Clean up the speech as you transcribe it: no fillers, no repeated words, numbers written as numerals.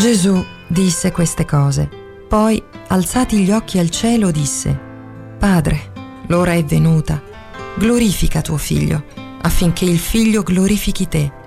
Gesù disse queste cose. Poi, alzati gli occhi al cielo, disse: Padre, l'ora è venuta, glorifica tuo Figlio, affinché il Figlio glorifichi te,